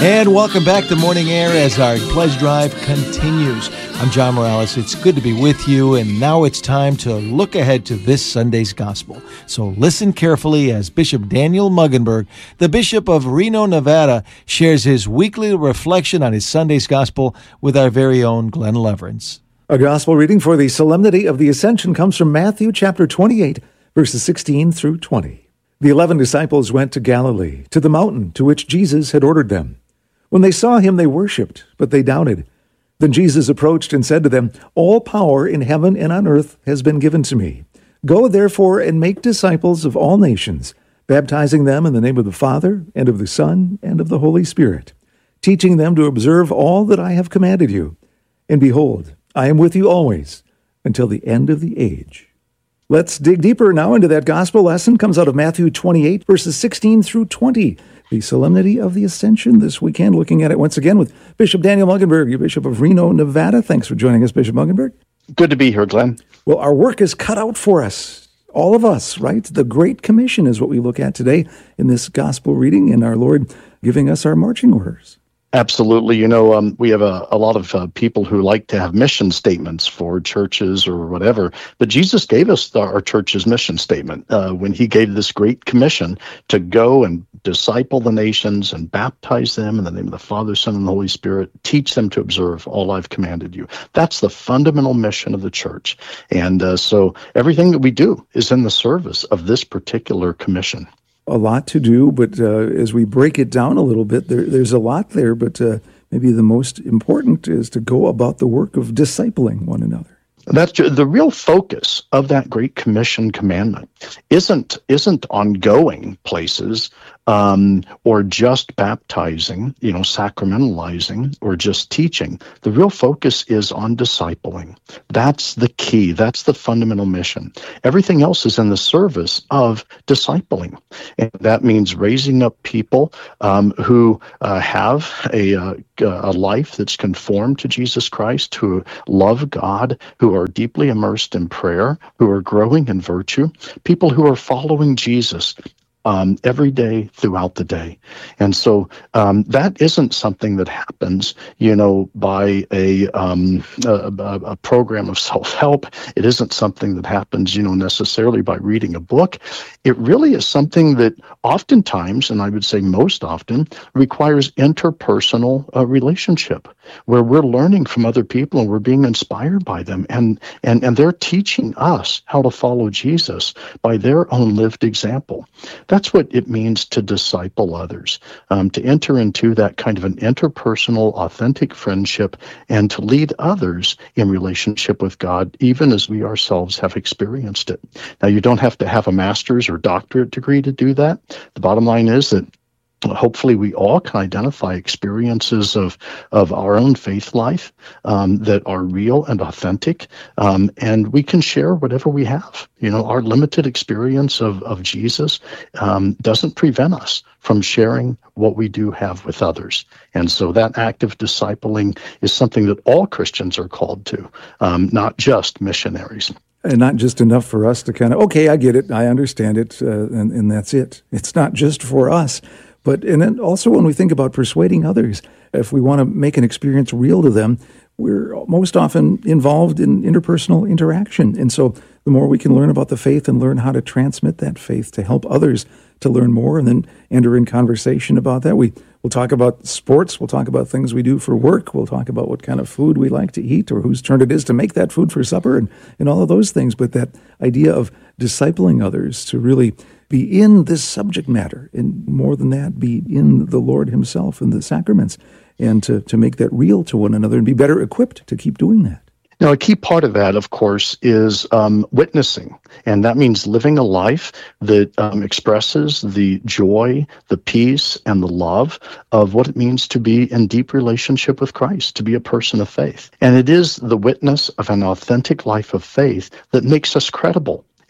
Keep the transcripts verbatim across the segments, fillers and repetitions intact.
And welcome back to Morning Air as our pledge drive continues. I'm John Morales. It's good to be with you, and now it's time to look ahead to this Sunday's gospel. So listen carefully as Bishop Daniel Muggenberg, the Bishop of Reno, Nevada, shares his weekly reflection on his Sunday's gospel with our very own Glenn Leverance. A gospel reading for the Solemnity of the Ascension comes from Matthew chapter twenty-eight, verses sixteen through twenty. The eleven disciples went to Galilee, to the mountain to which Jesus had ordered them. When they saw him, they worshipped, but they doubted. Then Jesus approached and said to them, "All power in heaven and on earth has been given to me. Go therefore and make disciples of all nations, baptizing them in the name of the Father, and of the Son, and of the Holy Spirit, teaching them to observe all that I have commanded you. And behold, I am with you always, until the end of the age." Let's dig deeper now into that gospel lesson. It comes out of Matthew twenty-eight, verses sixteen through twenty. The Solemnity of the Ascension this weekend, looking at it once again with Bishop Daniel Muggenberg, your Bishop of Reno, Nevada. Thanks for joining us, Bishop Muggenberg. Good to be here, Glenn. Well, our work is cut out for us, all of us, right? The Great Commission is what we look at today in this gospel reading, and our Lord giving us our marching orders. Absolutely. You know, um, we have a, a lot of uh, people who like to have mission statements for churches or whatever, but Jesus gave us the, our church's mission statement uh, when he gave this great commission to go and disciple the nations and baptize them in the name of the Father, Son, and the Holy Spirit, teach them to observe all I've commanded you. That's the fundamental mission of the church. And uh, so everything that we do is in the service of this particular commission. A lot to do, but uh, as we break it down a little bit, there, there's a lot there, but uh, maybe the most important is to go about the work of discipling one another. That's the real focus of that Great Commission commandment. Isn't isn't on going places um, or just baptizing, you know, sacramentalizing or just teaching. The real focus is on discipling. That's the key. That's the fundamental mission. Everything else is in the service of discipling, and that means raising up people um, who uh, have a uh, a life that's conformed to Jesus Christ, who love God, who are deeply immersed in prayer, who are growing in virtue, people who are following Jesus um, every day throughout the day. And so um, that isn't something that happens, you know, by a, um, a, a program of self-help. It isn't something that happens, you know, necessarily by reading a book. It really is something that oftentimes, and I would say most often, requires interpersonal uh, relationship, where we're learning from other people and we're being inspired by them, and, and, and they're teaching us how to follow Jesus by their own lived example. That's what it means to disciple others, um, to enter into that kind of an interpersonal, authentic friendship, and to lead others in relationship with God, even as we ourselves have experienced it. Now, you don't have to have a master's or doctorate degree to do that. The bottom line is that hopefully we all can identify experiences of, of our own faith life um, that are real and authentic, um, and we can share whatever we have. You know, our limited experience of, of Jesus um, doesn't prevent us from sharing what we do have with others. And so that act of discipling is something that all Christians are called to, um, not just missionaries. And not just enough for us to kind of, okay, I get it, I understand it, uh, and, and that's it. It's not just for us. But and then also when we think about persuading others, if we want to make an experience real to them, we're most often involved in interpersonal interaction. And so the more we can learn about the faith and learn how to transmit that faith to help others to learn more and then enter in conversation about that. We, we'll talk about sports. We'll talk about things we do for work. We'll talk about what kind of food we like to eat or whose turn it is to make that food for supper and, and all of those things. But that idea of discipling others to really be in this subject matter, and more than that, be in the Lord himself and the sacraments, and to, to make that real to one another and be better equipped to keep doing that. Now, a key part of that, of course, is um, witnessing, and that means living a life that um, expresses the joy, the peace, and the love of what it means to be in deep relationship with Christ, to be a person of faith. And it is the witness of an authentic life of faith that makes us credible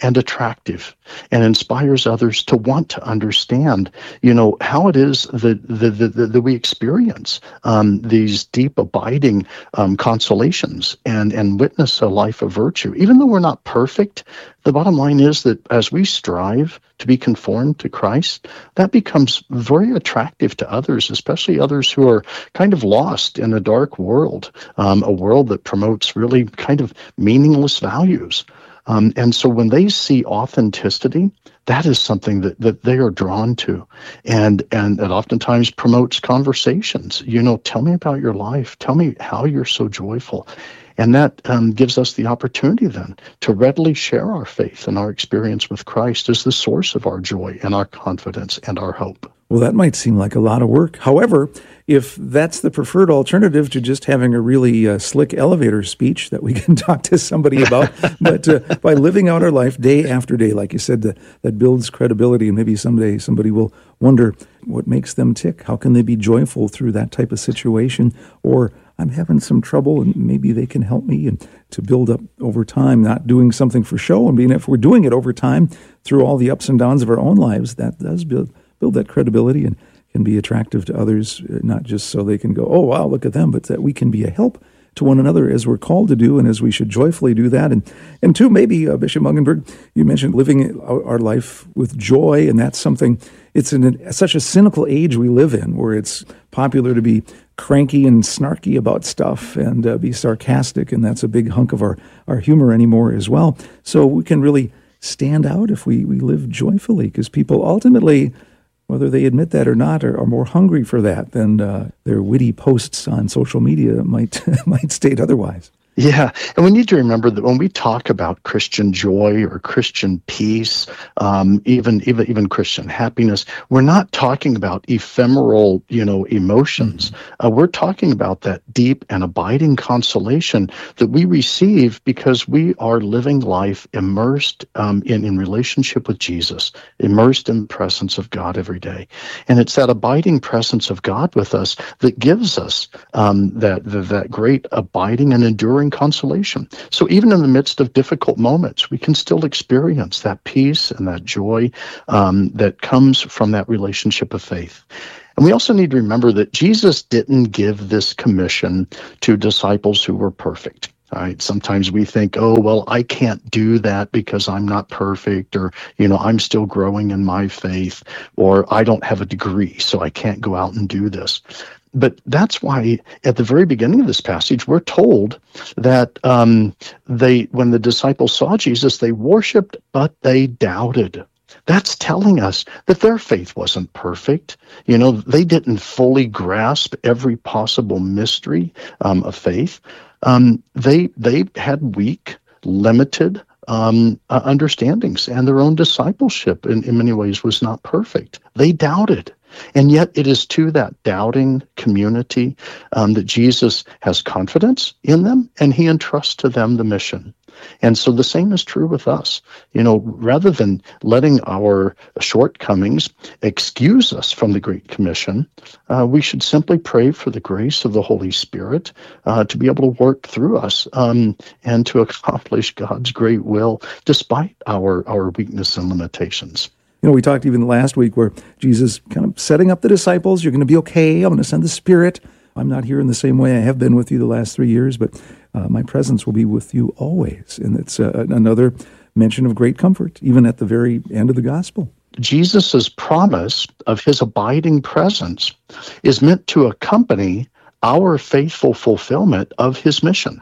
and attractive, and inspires others to want to understand, you know, how it is that, that, that, that we experience um, these deep, abiding um, consolations and, and witness a life of virtue. Even though we're not perfect, the bottom line is that as we strive to be conformed to Christ, that becomes very attractive to others, especially others who are kind of lost in a dark world, um, a world that promotes really kind of meaningless values. Um, and so when they see authenticity, that is something that, that they are drawn to. And, and it oftentimes promotes conversations. You know, tell me about your life. Tell me how you're so joyful. And that um, gives us the opportunity then to readily share our faith and our experience with Christ as the source of our joy and our confidence and our hope. Well, that might seem like a lot of work. However, if that's the preferred alternative to just having a really uh, slick elevator speech that we can talk to somebody about, but uh, by living out our life day after day, like you said, that, that builds credibility, and maybe someday somebody will wonder what makes them tick. How can they be joyful through that type of situation? Or I'm having some trouble, and maybe they can help me, and to build up over time, not doing something for show. I mean, if we're doing it over time through all the ups and downs of our own lives, that does build build that credibility and can be attractive to others, not just so they can go, oh, wow, look at them, but that we can be a help to one another as we're called to do, and as we should joyfully do that. And, and two, maybe, uh, Bishop Muggenberg, you mentioned living our, our life with joy, and that's something, it's in such a cynical age we live in, where it's popular to be cranky and snarky about stuff and uh, be sarcastic, and that's a big hunk of our, our humor anymore as well. So we can really stand out if we, we live joyfully, because people ultimately, whether they admit that or not, are, are more hungry for that than uh, their witty posts on social media might might state otherwise. Yeah, and we need to remember that when we talk about Christian joy or Christian peace, um, even even even Christian happiness, we're not talking about ephemeral, you know, emotions. Mm-hmm. Uh, we're talking about that deep and abiding consolation that we receive because we are living life immersed um, in in relationship with Jesus, immersed in the presence of God every day, and it's that abiding presence of God with us that gives us um, that, that that great abiding and enduring consolation. So even in the midst of difficult moments, we can still experience that peace and that joy um, that comes from that relationship of faith. And we also need to remember that Jesus didn't give this commission to disciples who were perfect. All right. Sometimes we think, oh, well, I can't do that because I'm not perfect, or, you know, I'm still growing in my faith, or I don't have a degree, so I can't go out and do this. But that's why at the very beginning of this passage, we're told that um, they, when the disciples saw Jesus, they worshiped, but they doubted. That's telling us that their faith wasn't perfect. You know, they didn't fully grasp every possible mystery um, of faith. Um, they they had weak, limited um, uh, understandings, and their own discipleship in, in many ways was not perfect. They doubted. And yet it is to that doubting community um, that Jesus has confidence in them, and he entrusts to them the mission. And so the same is true with us. You know, rather than letting our shortcomings excuse us from the Great Commission, uh, we should simply pray for the grace of the Holy Spirit uh, to be able to work through us um, and to accomplish God's great will despite our, our weakness and limitations. You know, we talked even last week where Jesus kind of setting up the disciples, you're going to be okay, I'm going to send the Spirit. I'm not here in the same way I have been with you the last three years, but uh, my presence will be with you always. And it's uh, another mention of great comfort, even at the very end of the gospel. Jesus' promise of his abiding presence is meant to accompany our faithful fulfillment of his mission.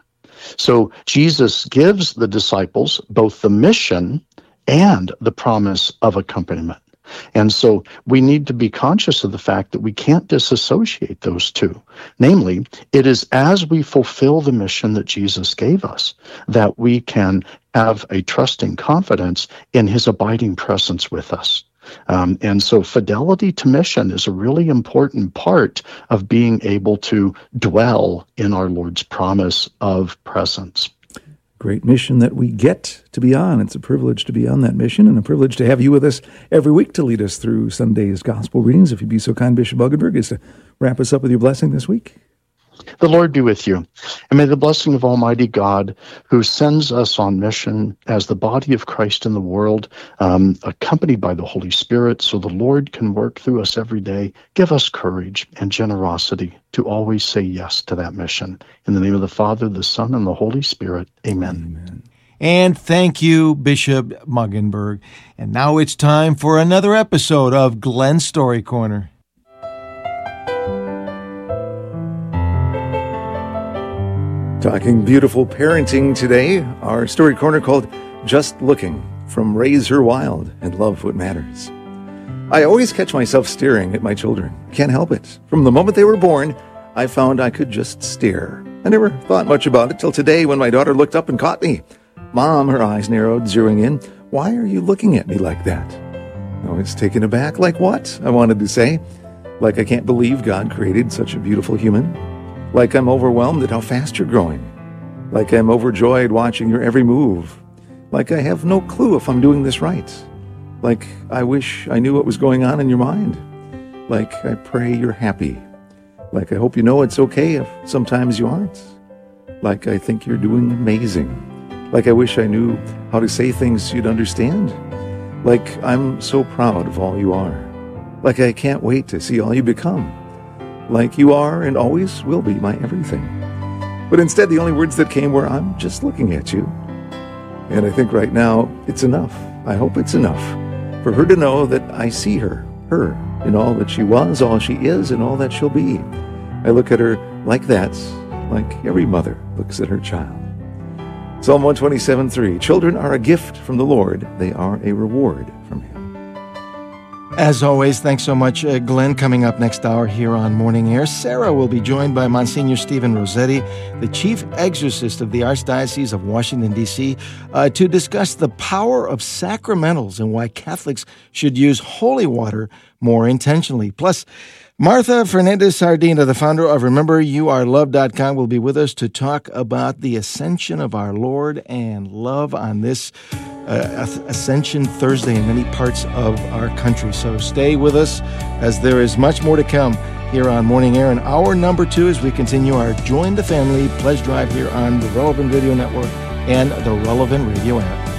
So Jesus gives the disciples both the mission and the promise of accompaniment. And so we need to be conscious of the fact that we can't disassociate those two. Namely, it is as we fulfill the mission that Jesus gave us that we can have a trusting confidence in his abiding presence with us. Um, and so fidelity to mission is a really important part of being able to dwell in our Lord's promise of presence. Great mission that we get to be on. It's a privilege to be on that mission, and a privilege to have you with us every week to lead us through Sunday's gospel readings. If you'd be so kind, Bishop Muggenberg, is to wrap us up with your blessing this week. The Lord be with you, and may the blessing of Almighty God, who sends us on mission as the body of Christ in the world, um, accompanied by the Holy Spirit, so the Lord can work through us every day, give us courage and generosity to always say yes to that mission. In the name of the Father, the Son, and the Holy Spirit, amen. Amen. And thank you, Bishop Muggenberg. And now it's time for another episode of Glenn's Story Corner. Talking beautiful parenting today, our story corner called Just Looking, from Raise Her Wild and Love What Matters. I always catch myself staring at my children. Can't help it. From the moment they were born, I found I could just stare. I never thought much about it till today when my daughter looked up and caught me. Mom, her eyes narrowed, zeroing in. Why are you looking at me like that? I was taken aback. Like what? I wanted to say. Like I can't believe God created such a beautiful human. Like I'm overwhelmed at how fast you're growing. Like I'm overjoyed watching your every move. Like I have no clue if I'm doing this right. Like I wish I knew what was going on in your mind. Like I pray you're happy. Like I hope you know it's okay if sometimes you aren't. Like I think you're doing amazing. Like I wish I knew how to say things you'd understand. Like I'm so proud of all you are. Like I can't wait to see all you become. Like you are and always will be my everything. But instead, the only words that came were, I'm just looking at you. And I think right now, it's enough. I hope it's enough for her to know that I see her, her, in all that she was, all she is, and all that she'll be. I look at her like that, like every mother looks at her child. Psalm one twenty-seven three, children are a gift from the Lord. They are a reward from Him. As always, thanks so much, uh, Glenn. Coming up next hour here on Morning Air, Sarah will be joined by Monsignor Stephen Rossetti, the chief exorcist of the Archdiocese of Washington, D C, uh, to discuss the power of sacramentals and why Catholics should use holy water more intentionally. Plus, Martha Fernandez-Sardina, the founder of Remember You Are Loved dot com, will be with us to talk about the ascension of our Lord and love on this uh, Ascension Thursday in many parts of our country. So stay with us as there is much more to come here on Morning Air. And hour number two as we continue our Join the Family Pledge Drive here on the Relevant Radio Network and the Relevant Radio app.